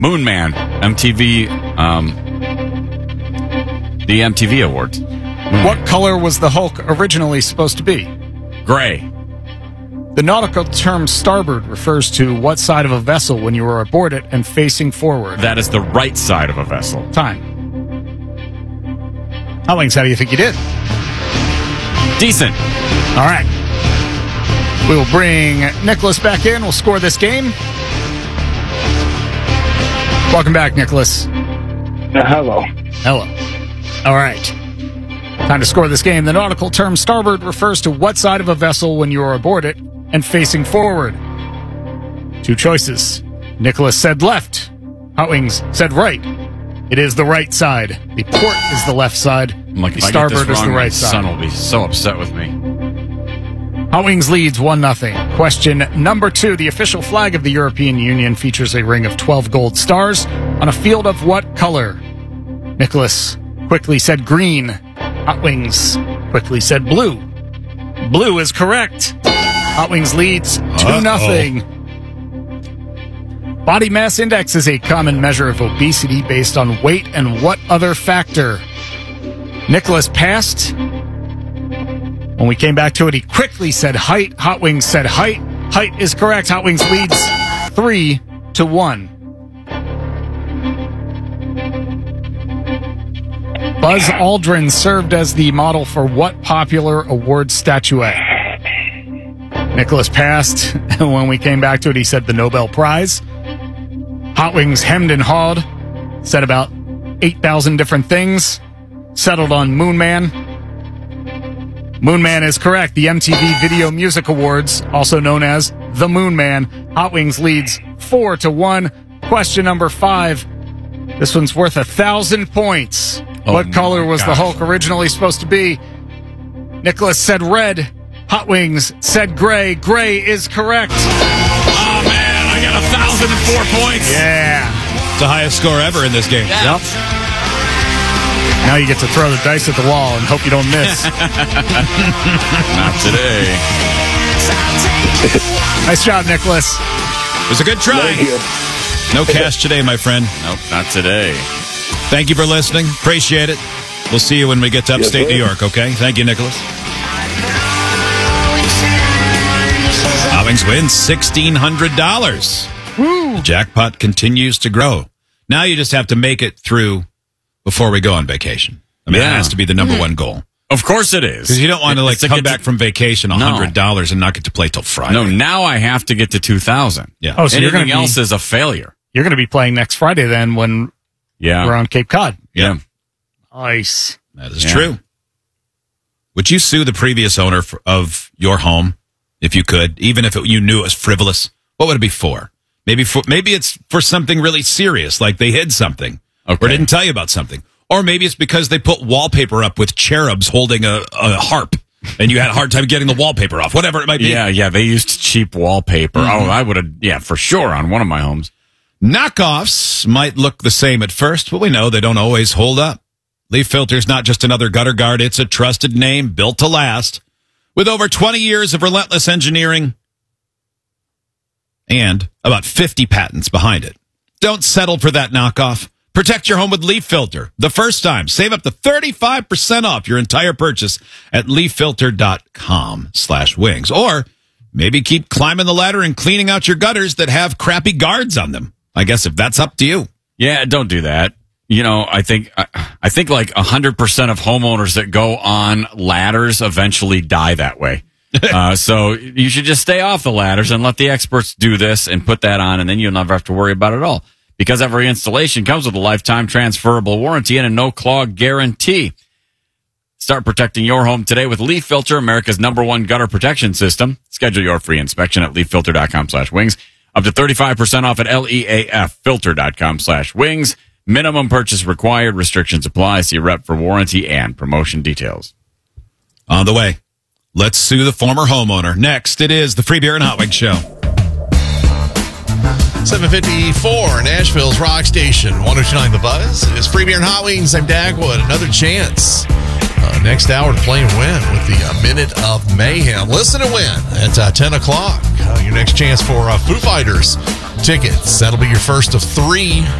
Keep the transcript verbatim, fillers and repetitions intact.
Moon Man, M T V, um, the M T V Awards. Moon. What color was the Hulk originally supposed to be? Gray. The nautical term starboard refers to what side of a vessel when you are aboard it and facing forward? That is the right side of a vessel. Time. How Wings, how do you think you did? Decent. All right. We will bring Nicholas back in. We'll score this game. Welcome back, Nicholas. Uh, hello. Hello. All right. Time to score this game. The nautical term starboard refers to what side of a vessel when you are aboard it and facing forward. Two choices. Nicholas said left. Hot Wings said right. It is the right side. The port is the left side. I'm like, the if starboard I get this is wrong, the right my side. son will be so upset with me. Hot Wings leads one nothing. Question number two. The official flag of the European Union features a ring of twelve gold stars on a field of what color? Nicholas quickly said green. Hot Wings quickly said blue. Blue is correct. Hot Wings leads two nothing. Body mass index is a common measure of obesity based on weight and what other factor? Nicholas passed. When we came back to it, he quickly said height. Hot Wings said height. Height is correct. Hot Wings leads three to one. Buzz Aldrin served as the model for what popular award statuette? Nicholas passed. And when we came back to it, he said the Nobel Prize. Hot Wings hemmed and hawed. Said about eight thousand different things. Settled on Moon Man. Moon Man is correct. The M T V Video Music Awards, also known as the Moon Man. Hot Wings leads four to one. Question number five. This one's worth a thousand points. Oh what color was gosh. the Hulk originally supposed to be? Nicholas said red. Hot Wings said gray. Gray is correct. Oh, man, I got a thousand and four points. Yeah. It's the highest score ever in this game. Yeah. Yep. Now you get to throw the dice at the wall and hope you don't miss. Not today. Nice job, Nicholas. It was a good try. Thank you. No cash today, my friend. Nope, not today. Thank you for listening. Appreciate it. We'll see you when we get to Yes, upstate sir. New York, okay? Thank you, Nicholas. Hot Wings wins sixteen hundred dollars. Woo. The jackpot continues to grow. Now you just have to make it through before we go on vacation. I mean, Yeah. that has to be the number one goal. Of course it is. Because you don't want to, like, It's to come get to- back from vacation one hundred dollars and not get to play till Friday. No, now I have to get to two thousand. Yeah. Oh, so you're Anything going to else be is a failure. you're going to be playing next Friday then when Yeah. we're on Cape Cod. Yeah. Nice. That is Yeah. true. Would you sue the previous owner for, of your home if you could, even if it, you knew it was frivolous? What would it be for? Maybe for maybe it's for something really serious, like they hid something Okay. or didn't tell you about something. Or maybe it's because they put wallpaper up with cherubs holding a, a harp and you had a hard time getting the wallpaper off, whatever it might be. Yeah, yeah. They used cheap wallpaper. Mm-hmm. Oh, I would have, yeah, for sure on one of my homes. Knockoffs might look the same at first, but we know they don't always hold up. Leaf Filter's not just another gutter guard. It's a trusted name built to last. With over twenty years of relentless engineering and about fifty patents behind it. Don't settle for that knockoff. Protect your home with Leaf Filter. The first time, save up to thirty-five percent off your entire purchase at leaffilter.com slash wings. Or maybe keep climbing the ladder and cleaning out your gutters that have crappy guards on them. I guess if that's up to you. Yeah, don't do that. You know, I think I, I think like one hundred percent of homeowners that go on ladders eventually die that way. uh, so you should just stay off the ladders and let the experts do this and put that on, and then you'll never have to worry about it at all. Because every installation comes with a lifetime transferable warranty and a no-clog guarantee. Start protecting your home today with Leaf Filter, America's number one gutter protection system. Schedule your free inspection at leaffilter.com slash wings. Up to thirty-five percent off at leaffilter.com slash wings. Minimum purchase required. Restrictions apply. See rep for warranty and promotion details. On the way, let's sue the former homeowner. Next, it is the Free Beer and Hot Wings Show. seven fifty-four, Nashville's Rock Station, one oh two point nine The Buzz. It is Free Beer and Hot Wings. I'm Dagwood. Another chance. Uh, next hour to play and win with the uh, Minute of Mayhem. Listen to win at uh, ten o'clock. Uh, your next chance for uh, Foo Fighters tickets. That'll be your first of three